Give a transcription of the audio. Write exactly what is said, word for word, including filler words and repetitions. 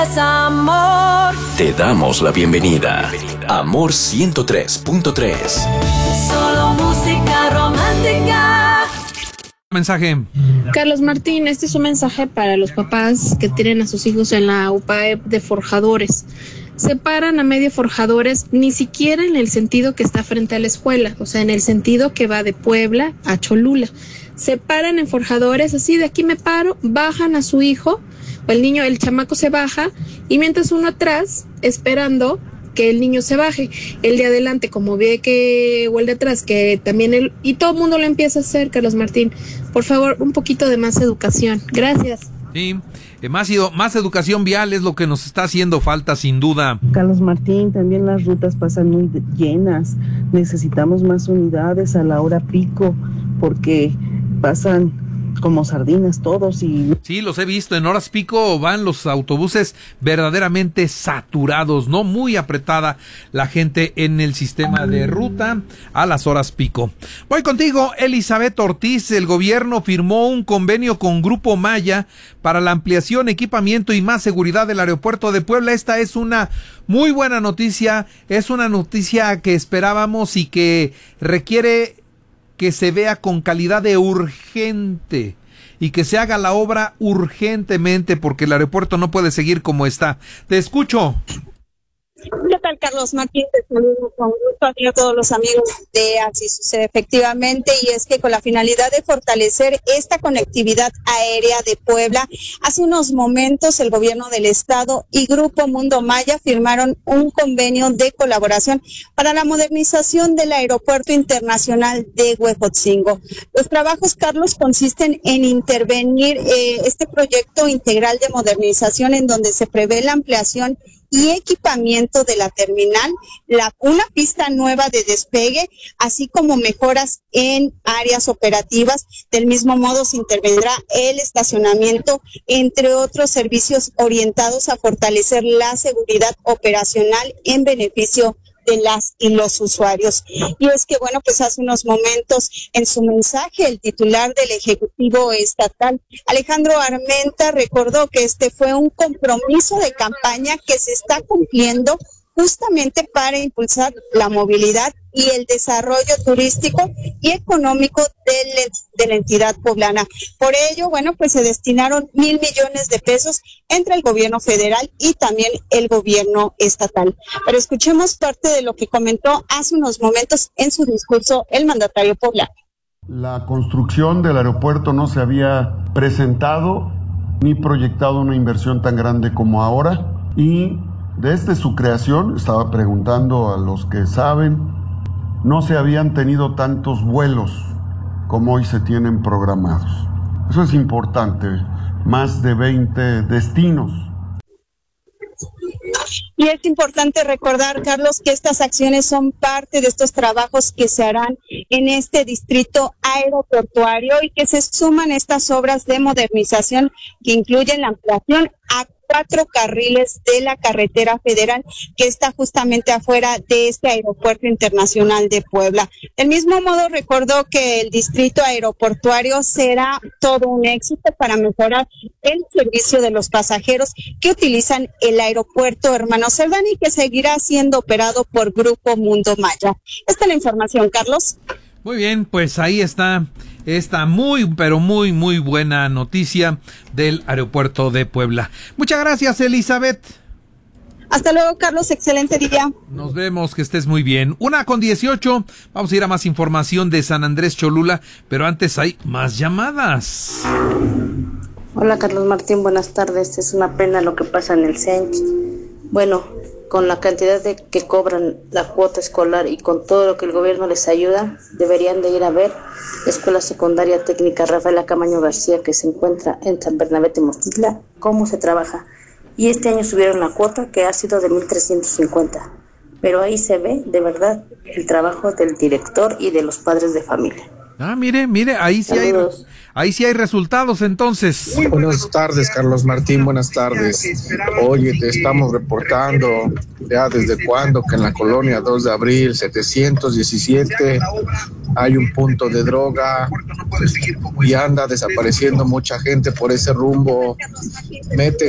Amor. Te damos la bienvenida. Amor ciento tres punto tres. Solo música romántica. Mensaje. Carlos Martín, este es un mensaje para los papás que tienen a sus hijos en la U P A E P de forjadores. Separan a medio forjadores ni siquiera en el sentido que está frente a la escuela, o sea, en el sentido que va de Puebla a Cholula. Separan en forjadores, así de aquí me paro, bajan a su hijo, o el niño, el chamaco se baja, y mientras uno atrás, esperando que el niño se baje, el de adelante, como ve que, o el de atrás, que también él, y todo el mundo lo empieza a hacer, Carlos Martín. Por favor, un poquito de más educación. Gracias. Sí, eh, más, más educación vial es lo que nos está haciendo falta, sin duda. Carlos Martín, también las rutas pasan muy llenas. Necesitamos más unidades a la hora pico, porque pasan como sardinas todos y... Sí, los he visto, en horas pico van los autobuses verdaderamente saturados, ¿no? Muy apretada la gente en el sistema de ruta a las horas pico. Voy contigo, Elizabeth Ortiz. El gobierno firmó un convenio con Grupo Maya para la ampliación, equipamiento y más seguridad del aeropuerto de Puebla. Esta es una muy buena noticia, es una noticia que esperábamos y que requiere que se vea con calidad de urgente y que se haga la obra urgentemente, porque el aeropuerto no puede seguir como está. Te escucho. ¿Qué tal, Carlos Martín? Te saludo con gusto a todos los amigos de Así Sucede, efectivamente, y es que con la finalidad de fortalecer esta conectividad aérea de Puebla, hace unos momentos el gobierno del estado y Grupo Mundo Maya firmaron un convenio de colaboración para la modernización del Aeropuerto Internacional de Huejotzingo. Los trabajos, Carlos, consisten en intervenir eh, este proyecto integral de modernización en donde se prevé la ampliación y equipamiento de la terminal, la, una pista nueva de despegue, así como mejoras en áreas operativas. Del mismo modo se intervendrá el estacionamiento, entre otros servicios orientados a fortalecer la seguridad operacional en beneficio de las y los usuarios. Y es que, bueno, pues hace unos momentos en su mensaje el titular del Ejecutivo Estatal, Alejandro Armenta, recordó que este fue un compromiso de campaña que se está cumpliendo justamente para impulsar la movilidad y el desarrollo turístico y económico de, de la entidad poblana. Por ello, bueno, pues se destinaron mil millones de pesos entre el gobierno federal y también el gobierno estatal. Pero escuchemos parte de lo que comentó hace unos momentos en su discurso el mandatario poblano. La construcción del aeropuerto no se había presentado ni proyectado una inversión tan grande como ahora, y desde su creación, estaba preguntando a los que saben, no se habían tenido tantos vuelos como hoy se tienen programados. Eso es importante, más de veinte destinos. Y es importante recordar, Carlos, que estas acciones son parte de estos trabajos que se harán en este distrito aeroportuario y que se suman estas obras de modernización que incluyen la ampliación a cuatro carriles de la carretera federal que está justamente afuera de este aeropuerto internacional de Puebla. Del mismo modo, recordó que el distrito aeroportuario será todo un éxito para mejorar el servicio de los pasajeros que utilizan el aeropuerto Hermano Cerdán y que seguirá siendo operado por Grupo Mundo Maya. Esta es la información, Carlos. Muy bien, pues ahí está esta muy, pero muy, muy buena noticia del aeropuerto de Puebla. Muchas gracias, Elizabeth. Hasta luego, Carlos. Excelente día. Nos vemos, que estés muy bien. Una con dieciocho. Vamos a ir a más información de San Andrés Cholula, pero antes hay más llamadas. Hola, Carlos Martín. Buenas tardes. Es una pena lo que pasa en el C E N C. Bueno, con la cantidad de que cobran la cuota escolar y con todo lo que el gobierno les ayuda, deberían de ir a ver la Escuela Secundaria Técnica Rafaela Camaño García, que se encuentra en San Bernabé Temostitla, cómo se trabaja. Y este año subieron la cuota, que ha sido de mil trescientos cincuenta. Pero ahí se ve, de verdad, el trabajo del director y de los padres de familia. Ah, mire, mire, ahí sí hay, ahí sí hay resultados, entonces. Buenas tardes, Carlos Martín, buenas tardes. Oye, te estamos reportando ya desde cuándo que en la colonia dos de abril setecientos diecisiete hay un punto de droga y anda desapareciendo mucha gente por ese rumbo. Mete